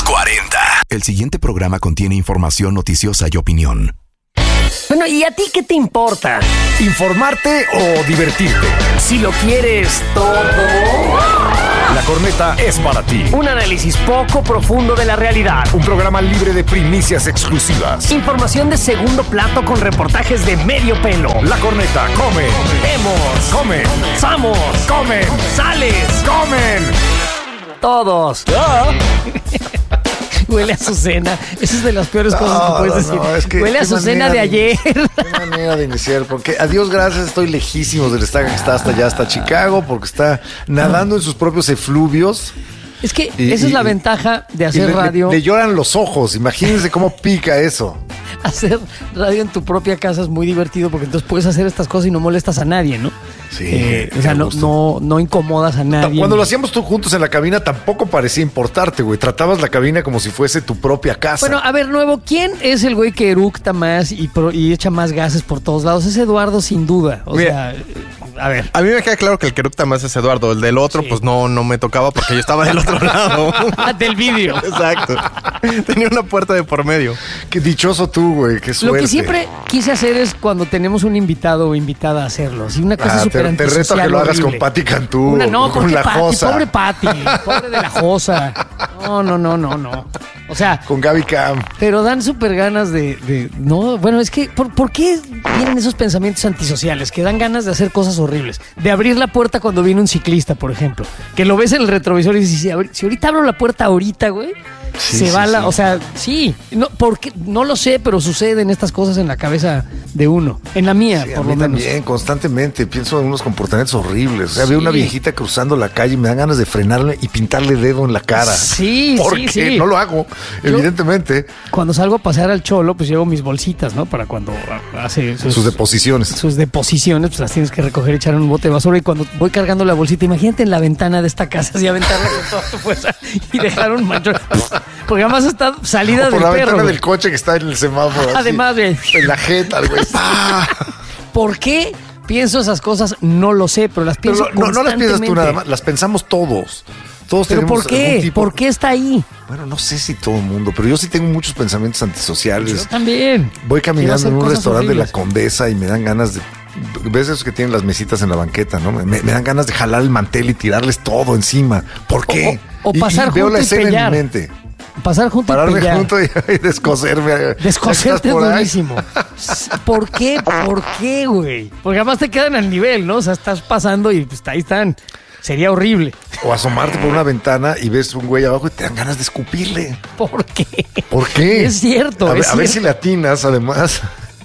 40. El siguiente programa contiene información noticiosa y opinión. Bueno, ¿y a ti qué te importa? ¿Informarte o divertirte? Si lo quieres todo. La Corneta es para ti. Un análisis poco profundo de la realidad. Un programa libre de primicias exclusivas. Información de segundo plato con reportajes de medio pelo. La Corneta come. Vemos. Comen. Samos. Comen. Sales. Comen. Todos. Huele a Azucena. Esa es de las peores cosas que puedes decir. Es que, huele a Azucena de ayer. Qué manera de iniciar. Porque a Dios gracias estoy lejísimos del estadio que está hasta allá, hasta Chicago, porque está nadando en sus propios efluvios. Es que esa es la ventaja de hacer radio. Le lloran los ojos. Imagínense cómo pica eso. Hacer radio en tu propia casa es muy divertido porque entonces puedes hacer estas cosas y no molestas a nadie, ¿no? Sí. O sea, no incomodas a nadie. Cuando lo hacíamos tú juntos en la cabina tampoco parecía importarte, güey. Tratabas la cabina como si fuese tu propia casa. Bueno, a ver, nuevo, ¿quién es el güey que eructa más y echa más gases por todos lados? Es Eduardo, sin duda. O sea, a ver. A mí me queda claro que el que eructa más es Eduardo. El del otro, pues no me tocaba porque yo estaba del otro lado. Del vidrio. Exacto. Tenía una puerta de por medio. Qué dichoso tú, güey. Qué suerte. Lo que siempre quise hacer es cuando tenemos un invitado o invitada a hacerlo. Sí, una cosa súper te reto a que lo hagas con Pati Cantú. Con la Josa. Pobre Pati, pobre de la Josa. No. O sea, con Gaby Cam. Pero dan súper ganas de. No, bueno, es que ¿por qué vienen esos pensamientos antisociales? Que dan ganas de hacer cosas horribles. De abrir la puerta cuando viene un ciclista, por ejemplo. Que lo ves en el retrovisor y dices, si ahorita abro la puerta ahorita, güey. Sí, va la. Sí. O sea, sí. Porque no lo sé, pero suceden estas cosas en la cabeza de uno. En la mía, por lo menos. También, constantemente. Pienso en unos comportamientos horribles. O sea, veo una viejita cruzando la calle y me dan ganas de frenarle y pintarle dedo en la cara. Sí, porque no lo hago, evidentemente. Cuando salgo a pasear al Cholo, pues llevo mis bolsitas, ¿no? Para cuando hace sus deposiciones. Sus deposiciones, pues las tienes que recoger y echar en un bote de basura. Y cuando voy cargando la bolsita, imagínate en la ventana de esta casa y aventarla con toda tu fuerza y dejar un manchón. Porque además está salida del perro. Por la ventana güey. del coche que está en el semáforo. Además, güey. En la jeta, güey. ¿Por qué pienso esas cosas? No lo sé, pero las pienso no las piensas tú nada más, las pensamos todos. Todos ¿pero tenemos por qué? Tipo... ¿Por qué está ahí? Bueno, no sé si todo el mundo, pero yo sí tengo muchos pensamientos antisociales. Yo también. Voy caminando en un restaurante horribles. de la Condesa y me dan ganas de... ¿Ves esos que tienen las mesitas en la banqueta, no? Me dan ganas de jalar el mantel y tirarles todo encima. ¿Por qué? O pasar veo la escena pellar. en mi mente. Pasar junto Pararme y pellar. junto y descoserme. Descoserte es buenísimo. ¿Por qué? ¿Por qué, güey? Porque además te quedan al nivel, ¿no? O sea, estás pasando y pues ahí están. Sería horrible. O asomarte por una ventana y ves un güey abajo y te dan ganas de escupirle. ¿Por qué? ¿Por qué? Es cierto. A ver si le atinas, además.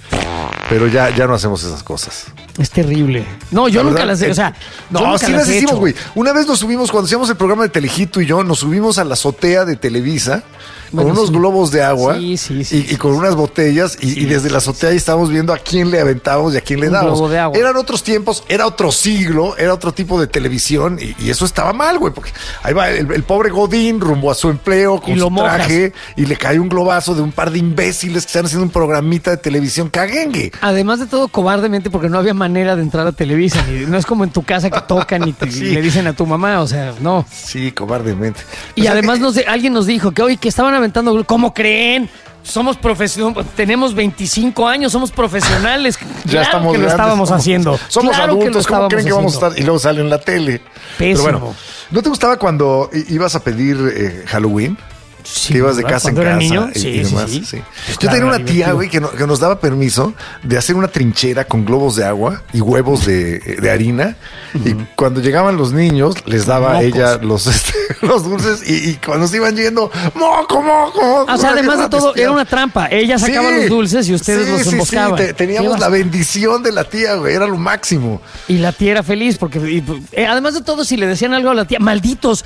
Pero ya no hacemos esas cosas. Es terrible. No, yo nunca las he, o sea, no, sí las hicimos, güey. Una vez nos subimos, cuando hacíamos el programa de Telehit y yo, nos subimos a la azotea de Televisa con unos globos de agua y con unas botellas y desde la azotea ahí estábamos viendo a quién le aventábamos y a quién le dábamos. Globo de agua. Eran otros tiempos, era otro siglo, era otro tipo de televisión y eso estaba mal, güey, porque ahí va el pobre Godín rumbo a su empleo con su traje y le cae un globazo de un par de imbéciles que están haciendo un programita de televisión caguengue. Además de todo, cobardemente, porque no había manera de entrar a Televisa. No es como en tu casa que tocan y le dicen a tu mamá, o sea, no. Sí, cobardemente. Y además alguien nos dijo que hoy que estaban aventando, ¿cómo creen? Somos profesionales, tenemos 25 años, somos profesionales. Ya estamos que lo estábamos haciendo. Somos claro adultos, que lo ¿cómo creen que vamos a estar? Y luego sale en la tele. Pésimo. Pero bueno, ¿no te gustaba cuando ibas a pedir Halloween? Sí, que ibas de casa en casa niño? y demás. Sí. Pues yo tenía una tía, güey, que nos daba permiso de hacer una trinchera con globos de agua y huevos de harina. Y cuando llegaban los niños, les daba a ella los dulces y cuando se iban yendo, moco. O sea, además de todo, era una trampa. Ella sacaba los dulces y ustedes los emboscaban. Sí. Teníamos la bendición de la tía, güey, era lo máximo. Y la tía era feliz porque, además de todo, si le decían algo a la tía, malditos.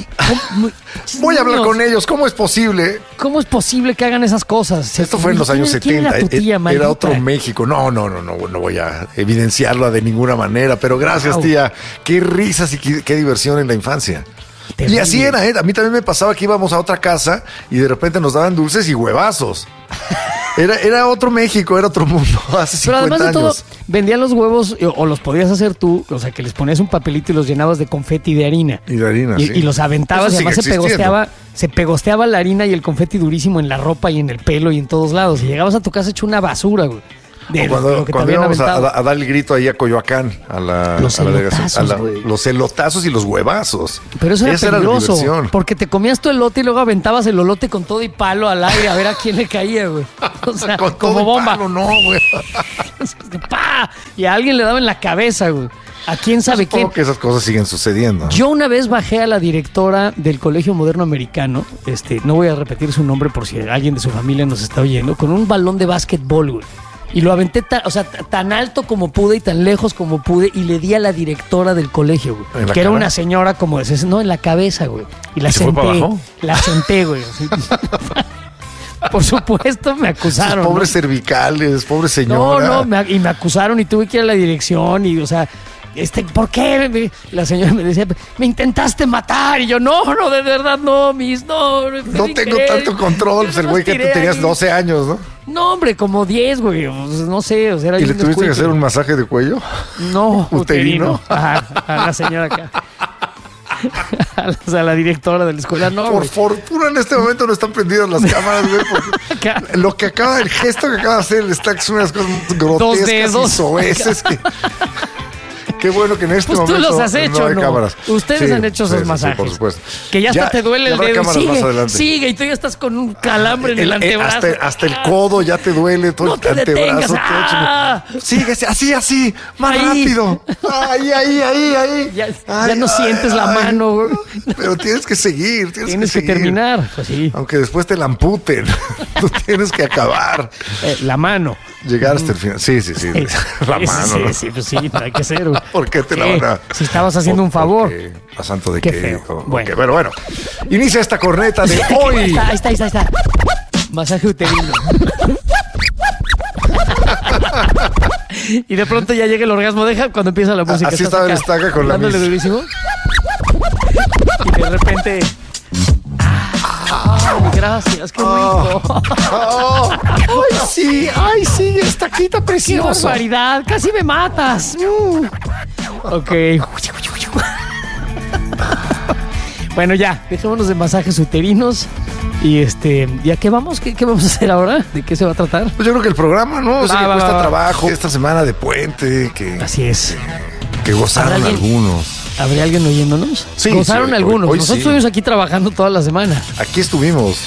Voy a hablar con ellos, ¿cómo es posible? ¿Cómo es posible que hagan esas cosas? Esto fue en los años 70. Era tu tía, era otro México. No voy a evidenciarlo de ninguna manera, pero gracias, tía. Qué risas y qué diversión en la infancia. Terrible. Y así era, A mí también me pasaba que íbamos a otra casa y de repente nos daban dulces y huevazos. Era otro México, era otro mundo hace 50 Pero además de todo, años. vendían los huevos o los podías hacer tú, o sea, que les ponías un papelito y los llenabas de confeti de harina. Y de harina, sí. Y los aventabas Eso y además sigue existiendo. se pegosteaba la harina y el confeti durísimo en la ropa y en el pelo y en todos lados. Y llegabas a tu casa hecho una basura, güey. De O cuando lo que te cuando habían íbamos aventado. a dar el grito ahí a Coyoacán, Los a la delegación, elotazos, güey. los elotazos y los huevazos. Pero eso era Esa la peligroso, diversión. porque te comías tu elote y luego aventabas el olote con todo y palo al aire a ver a quién le caía, güey. O sea, Con todo como y bomba. palo, no, güey. ¡Pah! Y a alguien le daba en la cabeza, güey. ¿A quién sabe quién? Supongo que esas cosas siguen sucediendo. Yo una vez bajé a la directora del Colegio Moderno Americano, no voy a repetir su nombre por si alguien de su familia nos está oyendo, con un balón de básquetbol, güey. Y lo aventé tan alto como pude y tan lejos como pude y le di a la directora del colegio, güey. ¿En la Que era cara? una señora como de no, en la cabeza, güey. Y la ¿Y se fue para abajo? La senté, güey. Así. Por supuesto me acusaron. Esos pobres ¿no? cervicales, pobre señora. Me acusaron y tuve que ir a la dirección y, o sea, ¿por qué? La señora me decía, me intentaste matar. Y yo, no, de verdad, no, no. No tengo tanto control, pues el güey que tú tenías 12 años, ¿no? No, hombre, como 10, güey. No sé, o sea, era ¿Y yo le un tuviste que descuido. hacer un masaje de cuello? No, ¿Uterino? Ajá, a la señora acá. A la directora de la escuela, no. Por güey. fortuna en este momento no están prendidas las cámaras, güey. Porque Acá. el gesto que acaba de hacer el Stack son unas cosas Dos grotescas y dedos. soeces que... Qué bueno que en este Pues tú momento los has hecho, hay ¿no? cámaras. Ustedes Sí, han hecho esos sí, masajes. por supuesto. Que ya hasta te duele el habrá dedo. cámaras más adelante. Sigue, y tú ya estás con un calambre en el antebrazo. Hasta el codo ya te duele, todo No el te antebrazo. detengas. todo ¡Ah! Sigue, así, más Ahí. rápido. Ahí. Ya no sientes la mano, güey. Pero tienes que seguir, Tienes que seguir. terminar. Pues sí. Aunque después te la amputen. Tú tienes que acabar. La mano. Llegar hasta el final. Sí. La mano. ¿no? Sí, pues sí, hay que ser, güey. ¿Por qué te la van a...? Si estabas haciendo un favor. ¿A santo de Qué qué? feo. Bueno. Bueno. Bueno. Inicia esta corneta de hoy. Ahí está. Masaje uterino. Y de pronto ya llega el orgasmo. Deja cuando empieza la música. Así estás estaba el acá, Estaca con la dándole mis. durísimo. Y de repente... ¡Ay, gracias! ¡Qué rico! Ay, sí, estaquita ¡Qué preciosa. barbaridad! ¡Casi me matas! Ok. Bueno, ya, dejémonos de masajes uterinos. Y ¿ya qué vamos? ¿Qué vamos a hacer ahora? ¿De qué se va a tratar? Pues yo creo que el programa, ¿no? O sea, que cuesta va. trabajo. Esta semana de puente, Así es. que gozaron ¿Habrá alguien? algunos. ¿Habría alguien oyéndonos? Sí, Gozaron sí, hoy- algunos. hoy Nosotros sí. estuvimos aquí trabajando toda la semana. Aquí estuvimos.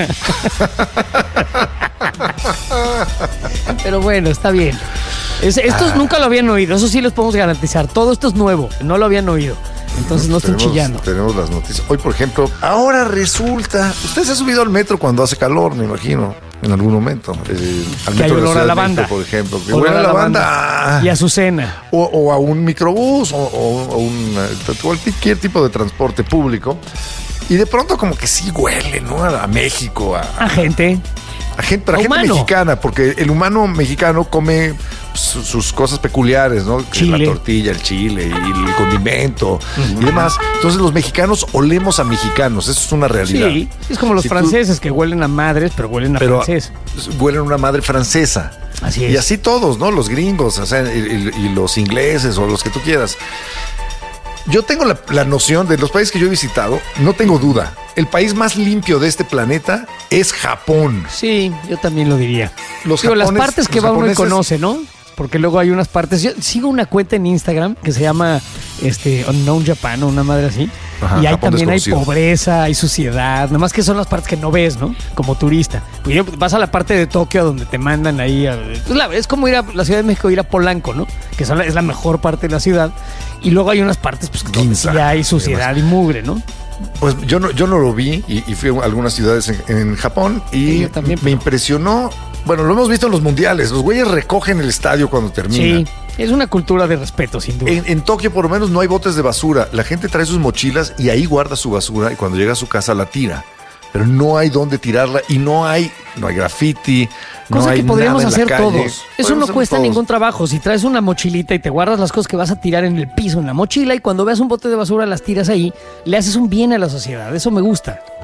Pero bueno, está bien. Estos nunca lo habían oído. Eso sí les podemos garantizar. Todo esto es nuevo. No lo habían oído. Entonces no estén chillando. Tenemos las noticias. Hoy, por ejemplo, ahora resulta... Usted se ha subido al metro cuando hace calor, me imagino, en algún momento. Al Que hay metro de la olor a Ciudad de lavanda. México, por ejemplo. Que Olor huele a a lavanda. Y a Azucena. O a un microbús o cualquier tipo de transporte público. Y de pronto como que sí huele, ¿no? A México, A gente. a gente, pero a gente humano. mexicana, porque el humano mexicano come sus cosas peculiares, ¿no? Que es Chile. la tortilla, el chile y el condimento y demás. Entonces los mexicanos olemos a mexicanos, eso es una realidad. Sí. Es como los Si tú- franceses que huelen a madres, pero huelen a francés. huelen a una madre francesa. Así es. Y así todos, ¿no? Los gringos, o sea, y los ingleses o los que tú quieras. Yo tengo la noción de los países que yo he visitado, no tengo duda. El país más limpio de este planeta es Japón. Sí, yo también lo diría. Los Digo, las japones- partes que los va uno y japoneses- conoce, ¿no? Porque luego hay unas partes. Yo sigo una cuenta en Instagram que se llama Unknown Japan o una madre así. Ajá, y ahí Japón también hay desconocido. pobreza, hay suciedad. Nada más que son las partes que no ves, ¿no? Como turista. Pues vas a la parte de Tokio donde te mandan ahí. Es como ir a la Ciudad de México, ir a Polanco, ¿no? Que es la mejor parte de la ciudad. Y luego hay unas partes pues, donde sí Ginza, hay suciedad y mugre, ¿no? Pues yo no lo vi y fui a algunas ciudades en Japón y Sí, yo también, me pero- impresionó. Bueno, lo hemos visto en los mundiales. Los güeyes recogen el estadio cuando termina. Sí, es una cultura de respeto, sin duda. En Tokio por lo menos no hay botes de basura. La gente trae sus mochilas y ahí guarda su basura y cuando llega a su casa la tira. Pero no hay dónde tirarla y no hay graffiti. No Cosa hay que podríamos nada en la hacer calle. todos. Eso Podemos no hacer cuesta todos. ningún trabajo. Si traes una mochilita y te guardas las cosas que vas a tirar en el piso, en la mochila, y cuando veas un bote de basura las tiras ahí, le haces un bien a la sociedad. Eso me gusta.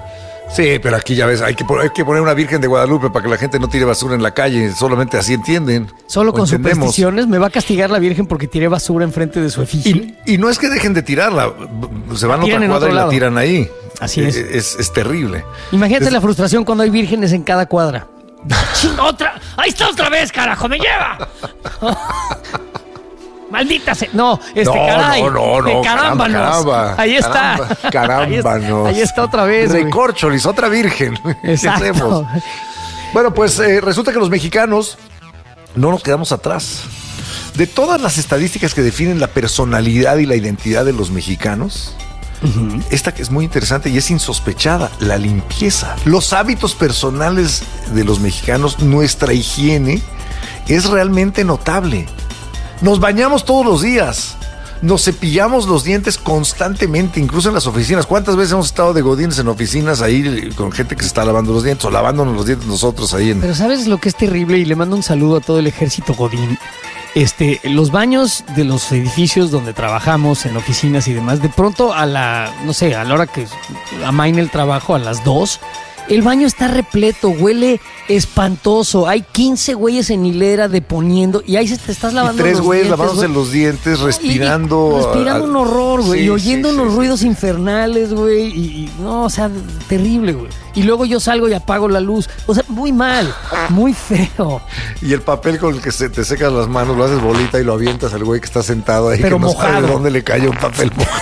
Sí, pero aquí ya ves, hay que poner una Virgen de Guadalupe para que la gente no tire basura en la calle. Solamente así entienden. Solo con entendemos. supersticiones me va a castigar la Virgen porque tiré basura enfrente de su efigie. Y no es que dejen de tirarla. Se van a otra cuadra y la tiran ahí. Así es. Es terrible. Imagínate la frustración cuando hay vírgenes en cada cuadra. ¡Otra! ¡Ahí está otra vez, carajo! ¡Me lleva! ¡Maldita sea! No, caray. No. Caramba. Ahí está. Carámbanos. Ahí está otra vez. Recorcholis, otra virgen. Exacto. ¿Qué hacemos? Bueno, pues resulta que los mexicanos no nos quedamos atrás. De todas las estadísticas que definen la personalidad y la identidad de los mexicanos, esta que es muy interesante y es insospechada, la limpieza. Los hábitos personales de los mexicanos, nuestra higiene, es realmente notable. Nos bañamos todos los días, nos cepillamos los dientes constantemente, incluso en las oficinas. ¿Cuántas veces hemos estado de godines en oficinas ahí con gente que se está lavando los dientes o lavándonos los dientes nosotros ahí? Pero ¿sabes lo que es terrible? Y le mando un saludo a todo el ejército godín. Los baños de los edificios donde trabajamos, en oficinas y demás, de pronto a la hora que amaine el trabajo, a las 2, el baño está repleto, huele espantoso. Hay 15 güeyes en hilera deponiendo y ahí te estás lavando los dientes. 3 güeyes lavándose los dientes, respirando. Respirando un horror, güey. Sí, y oyendo unos ruidos infernales, güey. Y no, o sea, terrible, güey. Y luego yo salgo y apago la luz. O sea, muy mal, muy feo. Y el papel con el que te secas las manos, lo haces bolita y lo avientas al güey que está sentado ahí. Pero que no mojado. sabe de dónde le cayó un papel mojado.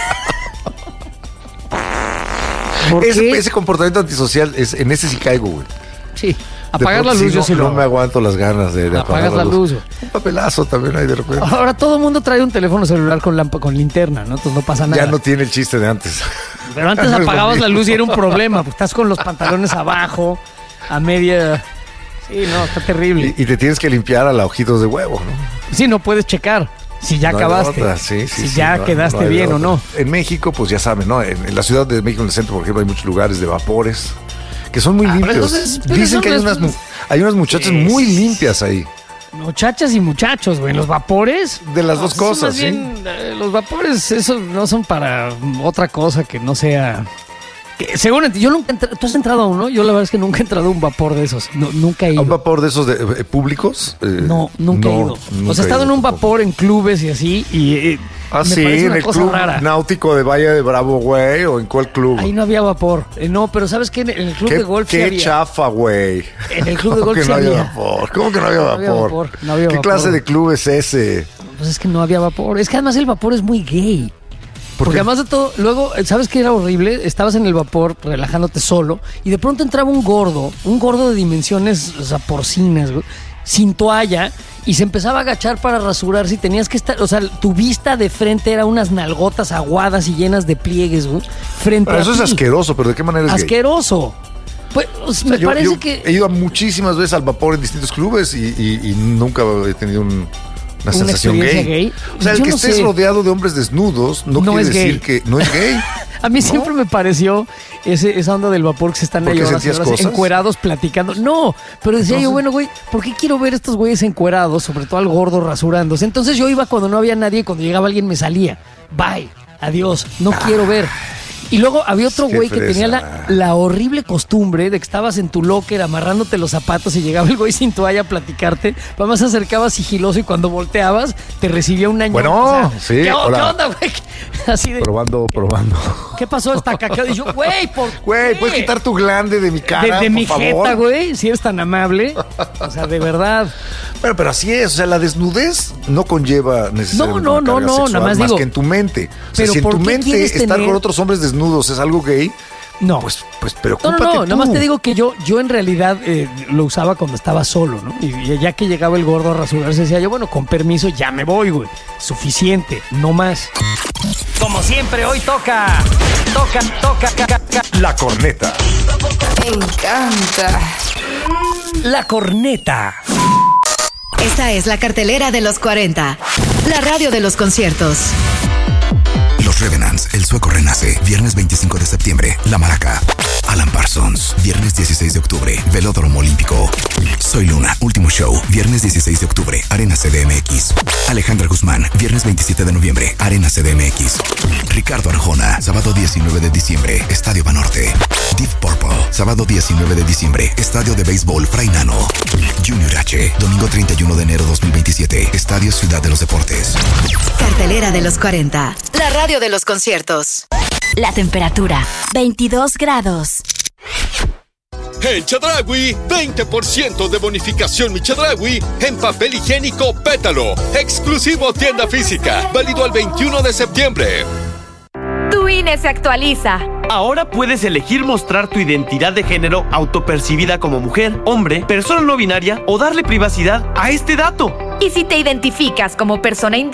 Ese comportamiento antisocial, en ese sí caigo, güey. Sí, apagar la luz, yo sí lo no hago. me aguanto las ganas de apagar la luz. Un papelazo también hay de repente. Ahora todo el mundo trae un teléfono celular con linterna, ¿no? Entonces no pasa nada. Ya no tiene el chiste de antes. Pero antes apagabas la luz y era un problema, porque estás con los pantalones abajo, a media... Sí, no, está terrible. Y te tienes que limpiar a la ojitos de huevo, ¿no? Sí, no puedes checar si ya no acabaste, si ya quedaste bien o no. En México, pues ya saben, ¿no? En la Ciudad de México, en el centro, por ejemplo, hay muchos lugares de vapores que son muy limpios. Dicen que hay unas muchachas muy limpias ahí. Muchachas y muchachos, güey. Los vapores. De las dos cosas, más bien, los vapores, eso no son para otra cosa que no sea. Que, según yo nunca ¿tú has entrado a uno? Yo la verdad es que nunca he entrado a un vapor de esos. No, nunca he ido. ¿A un vapor de esos No, públicos? nunca he ido. O sea, he estado en un vapor en clubes y así. Y me sí, parece en una el cosa club rara. náutico de Valle de Bravo, güey. ¿O en cuál club? Ahí no había vapor. No, pero ¿sabes qué? En el club de golf sí Qué había. chafa, güey. En el club de golf que sí no había había. vapor? ¿Cómo que no había vapor? No había ¿Qué vapor. clase de club es ese? Pues es que no había vapor. Es que además el vapor es muy gay. Porque además de todo, luego, ¿sabes qué era horrible? Estabas en el vapor relajándote solo y de pronto entraba un gordo de dimensiones, o sea, porcinas, güey, sin toalla, y se empezaba a agachar para rasurarse y tenías que estar, o sea, tu vista de frente era unas nalgotas aguadas y llenas de pliegues, güey, frente Pero a eso es ti. asqueroso, pero ¿de qué manera es gay? Asqueroso. Pues, O sea, me parece que... He ido muchísimas veces al vapor en distintos clubes y nunca he tenido una sensación gay. O sea, el Yo que no estés sé. rodeado de hombres desnudos no quiere es decir gay. que no es gay. A mí siempre me pareció esa onda del vapor que se están ¿Por ahí qué ahora, sentías señoras, cosas? encuerados platicando. No, pero decía yo, bueno, güey, ¿por qué quiero ver estos güeyes encuerados? Sobre todo al gordo rasurándose. Entonces yo iba cuando no había nadie y cuando llegaba alguien me salía. Bye, adiós, no quiero ver. Y luego había otro Qué güey que tenía fresa. la horrible costumbre de que estabas en tu locker amarrándote los zapatos y llegaba el güey sin toalla a platicarte. Además se acercaba sigiloso y cuando volteabas te recibía un año. Bueno, sí, ¿Qué hola. onda, güey? Así de... Probando. ¿Qué pasó? Está cacado. Y yo, güey, ¿por qué? Güey, ¿puedes quitar tu glande de mi cara, de por mi favor? jeta, güey, si eres tan amable. O sea, de verdad. Pero así es, o sea, la desnudez no conlleva necesariamente No, una carga sexual, nada más digo, que en tu mente. O sea, pero si en ¿por tu qué mente quieres estar tener- con otros hombres desnudos es algo gay, No. pues preocúpate No, tú. nada más te digo que yo en realidad lo usaba cuando estaba solo, ¿no? Y ya que llegaba el gordo a rasurarse, decía yo, bueno, con permiso, ya me voy, güey. Suficiente, no más. Como siempre, hoy toca. La corneta. Me encanta. La corneta. Esta es la cartelera de los 40. La radio de los conciertos. Los Revenants, El Sueco Renace, viernes 25 de septiembre, La Maraca. Alan Parsons, viernes 16 de octubre, Velódromo Olímpico. Soy Luna, último show, viernes 16 de octubre, Arena CDMX. Alejandra Guzmán, viernes 27 de noviembre, Arena CDMX. Ricardo Arjona, sábado 19 de diciembre, Estadio Banorte. Deep Purple, Sábado 19 de diciembre, Estadio de Béisbol Fray Nano. Junior H, domingo 31 de enero 2027, Estadio Ciudad de los Deportes. Cartelera de los 40. La radio de los conciertos. La temperatura, 22 grados. En Chedraui, 20% de bonificación Mi Chedraui en papel higiénico Pétalo. Exclusivo tienda física. Válido al 21 de septiembre. Tu INE se actualiza. Ahora puedes elegir mostrar tu identidad de género autopercibida como mujer, hombre, persona no binaria o darle privacidad a este dato. Y si te identificas como persona indígena,